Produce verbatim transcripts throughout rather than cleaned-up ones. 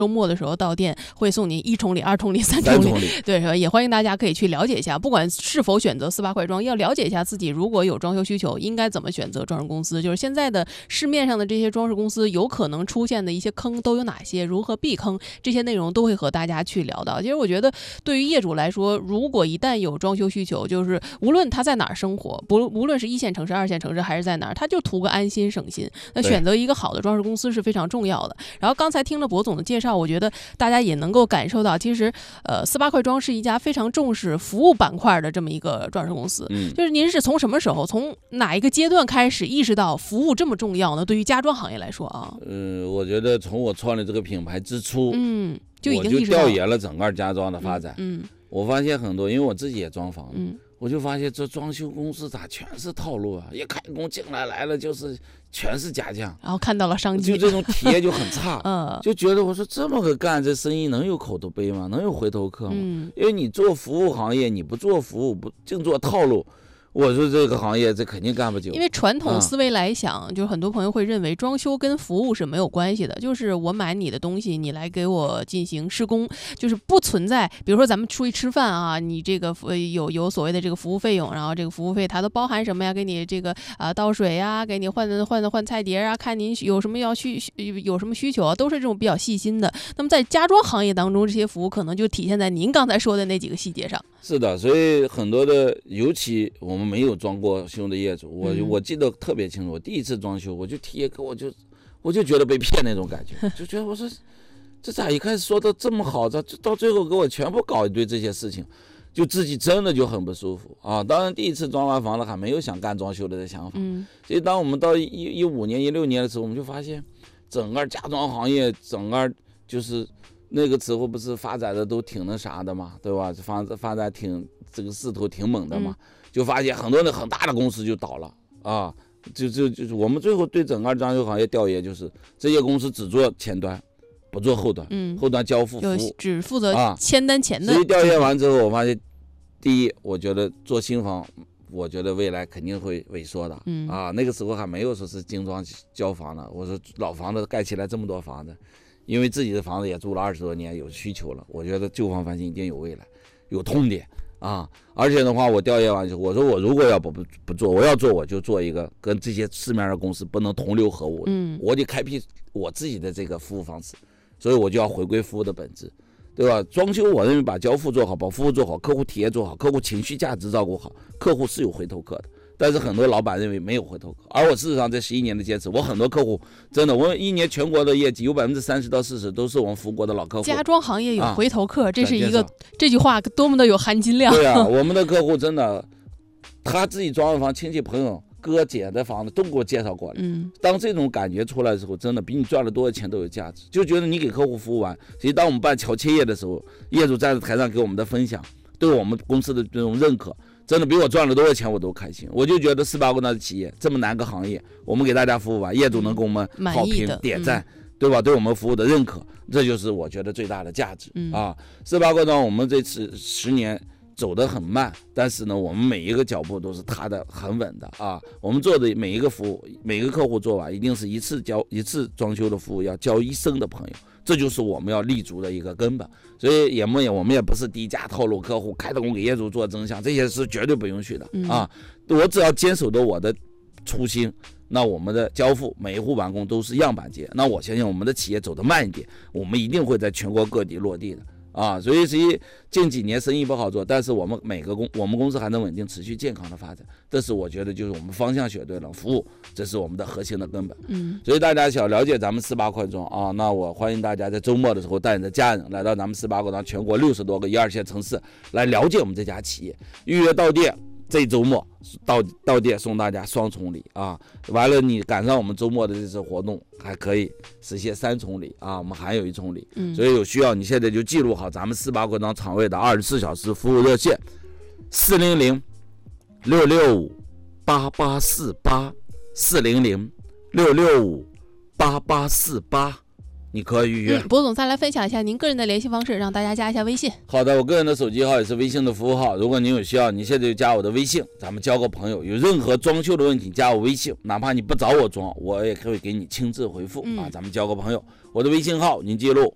周末的时候到店会送你一重礼、二重礼、三重礼， 重礼对，也欢迎大家可以去了解一下，不管是否选择四八快装，要了解一下自己如果有装修需求，应该怎么选择装饰公司。就是现在的市面上的这些装饰公司有可能出现的一些坑都有哪些，如何避坑，这些内容都会和大家去聊到。其实我觉得对于业主来说，如果一旦有装修需求，就是无论他在哪儿生活，不无论是一线城市、二线城市还是在哪儿，他就图个安心省心。那选择一个好的装饰公司是非常重要的。然后刚才听了博总的介绍，我觉得大家也能够感受到，其实呃四八快装是一家非常重视服务板块的这么一个装饰公司。 嗯， 就是您是从什么时候，从哪一个阶段开始意识到服务这么重要呢？对于家装行业来说啊， 嗯、呃，我觉得从我创立这个品牌之初， 嗯，就已经我就意识到调研了整个家装的发展。 嗯，嗯我发现很多，因为我自己也装房子， 嗯， 我就发现这装修公司咋全是套路啊！一开工进来来了就是全是假象， 然后看到了商机， 就这种体验就很差， 嗯， 就觉得我说这么个干，这生意能有口头碑吗？能有回头客吗？ 嗯， 因为你做服务行业，你不做服务，不净做套路。我说这个行业这肯定干不久， 因为传统思维来想，嗯、就是很多朋友会认为装修跟服务是没有关系的，就是我买你的东西，你来给我进行施工，就是不存在。比如说咱们出去吃饭啊，你这个呃有有所谓的这个服务费用，然后这个服务费它都包含什么呀？给你这个啊、呃、倒水呀，给你换换换菜碟啊，看您有什么要需有什么需求啊，都是这种比较细心的。那么在家装行业当中，这些服务可能就体现在您刚才说的那几个细节上。 是的，所以很多的，尤其我们没有装过修的业主，我、嗯、我记得特别清楚。我第一次装修，我就体验，我就我就觉得被骗那种感觉，就觉得我说这咋一开始说的这么好，这到最后给我全部搞一堆这些事情，就自己真的就很不舒服啊。当然第一次装完房子还没有想干装修的想法， 嗯， 所以当我们到一一五年、一六年的时候，我们就发现整个家装行业整个就是。那个时候不是发展的都挺那啥的嘛，对吧？发发展挺这个势头挺猛的嘛，嗯、就发现很多的很大的公司就倒了啊，就就就是我们最后对整个装修行业调研，就是这些公司只做前端，不做后端， 嗯， 后端交付服务只负责签单前的。 所以调研完之后，我发现，第一，我觉得做新房，我觉得未来肯定会萎缩的， 嗯啊，那个时候还没有说是精装交房呢，我说老房子盖起来这么多房子。因为自己的房子也住了二十多年，有需求了，我觉得旧房翻新一定有未来，有痛点啊！而且的话，我调研完之后，我说我如果要不不不做，我要做我就做一个跟这些市面上公司不能同流合污的， 嗯， 我得开辟我自己的这个服务方式，所以我就要回归服务的本质，对吧？装修我认为把交付做好，把服务做好，客户体验做好，客户情绪价值照顾好，客户是有回头客的。但是很多老板认为没有回头客，而我事实上这十一年的坚持，我很多客户真的，我一年全国的业绩有百分之三十到四十都是我们服务过的老客户。 家装行业有回头客， 啊、 这是一个这句话多么的有含金量。 对啊，我们的客户真的，他自己装完房，亲戚朋友哥姐的房子都给我介绍过来。 嗯， 当这种感觉出来的时候，真的比你赚了多少钱都有价值，就觉得你给客户服务完。其实当我们办乔切业的时候，业主站在台上给我们的分享，对我们公司的这种认可。真的比我赚了多少钱我都开心，我就觉得四八快的企业这么难个行业，我们给大家服务完，业主能给我们好评点赞，嗯、对吧？对我们服务的认可，这就是我觉得最大的价值、 嗯、 啊！四八快我们这次十年走得很慢，但是呢，我们每一个脚步都是踏得很稳的啊！我们做的每一个服务，每个客户做完，一定是一次交一次装修的服务要交一生的朋友。这就是我们要立足的一个根本，所以也没我们也不是低价套路客户，开工给业主做真相，这些是绝对不允许的、嗯、啊！我只要坚守着我的初心，那我们的交付每一户完工都是样板间，那我相信我们的企业走得慢一点，我们一定会在全国各地落地的。啊，所以其实近几年生意不好做，但是我们每个公我们公司还能稳定持续健康的发展，这是我觉得就是我们方向选对了，服务这是我们的核心的根本。 嗯， 所以大家想了解咱们四八快装啊，那我欢迎大家在周末的时候带你的家人来到咱们四八快装全国六十多个一二线城市来了解我们这家企业，预约到店。这周末到到店送大家双重礼啊！完了，你赶上我们周末的这次活动，还可以实现三重礼啊！我们还有一重礼， 嗯， 所以有需要你现在就记录好咱们四八快装厂位的二十四小时服务热线：四零零六六五八八四八，四零零六六五八八四八。你可以预约。 嗯，博总再来分享一下您个人的联系方式，让大家加一下微信。 好的，我个人的手机号也是微信的服务号，如果您有需要，你现在就加我的微信，咱们交个朋友。有任何装修的问题，加我微信，哪怕你不找我装，我也可以给你亲自回复、 嗯、 啊。咱们交个朋友，我的微信号您记录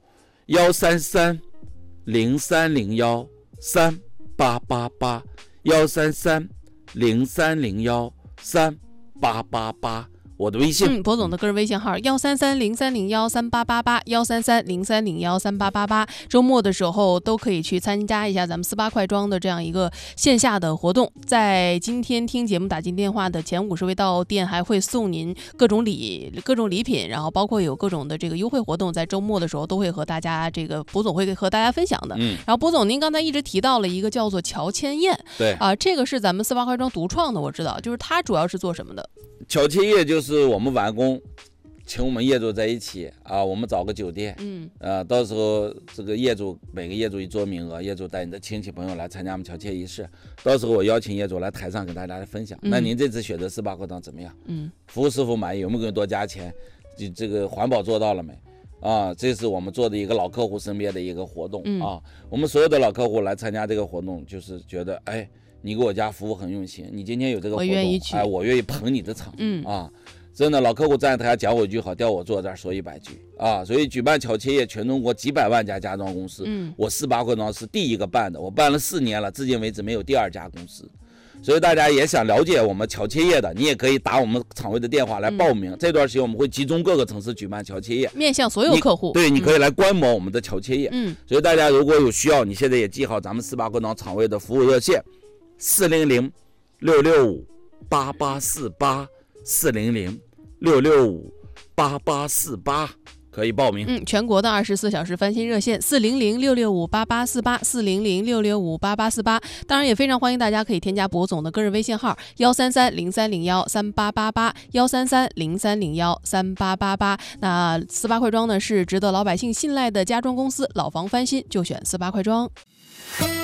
幺三三零三零幺三八八八，幺三三零三零幺三八八八。我的微信， 嗯，博总的个人微信号幺三三零三零幺三八八八，幺三三零三零幺三八八八。周末的时候都可以去参加一下咱们四八快装的这样一个线下的活动。在今天听节目打进电话的前五十位到店，还会送您各种礼各种礼品，然后包括有各种的这个优惠活动，在周末的时候都会和大家这个博总会和大家分享的。 嗯， 然后博总，您刚才一直提到了一个叫做乔千燕， 对啊、呃，这个是咱们四八快装独创的，我知道，就是它主要是做什么的？ 乔千叶就是我们完工，请我们业主在一起啊，我们找个酒店， 嗯， 呃，到时候这个业主每个业主一桌名额，业主带你的亲戚朋友来参加我们乔迁仪式，到时候我邀请业主来台上给大家来分享。 嗯、 那您这次选择四八快装怎么样？ 嗯， 服务是否满意？有没有给你多加钱？这这个环保做到了没？啊，这是我们做的一个老客户身边的一个活动、 嗯、 啊。我们所有的老客户来参加这个活动，就是觉得哎。你给我家服务很用心，你今天有这个活动， 我愿意去， 哎，我愿意捧你的场， 嗯啊，真的，老客户站台下讲我一句好，调我坐这儿说一百句啊，所以举办乔千叶，全中国几百万家家装公司， 嗯， 我四八快装是第一个办的，我办了四年了，至今为止没有第二家公司，所以大家也想了解我们乔千叶的，你也可以打我们厂位的电话来报名。嗯、这段时间我们会集中各个城市举办乔千叶， 面向所有客户， 对，你可以来观摩我们的乔千叶， 嗯， 所以大家如果有需要，你现在也记好咱们四八快装厂位的服务热线。四零零六六五八八四八，四零零六六五八八四八，可以报名。 嗯，全国的二十四小时翻新热线四零零六六五八八四八，四零零六六五八八四八。当然也非常欢迎大家可以添加博总的个人微信号幺三三零三零幺三八八八，幺三三零三零幺三八八八。那四八快装呢是值得老百姓信赖的家装公司，老房翻新就选四八快装。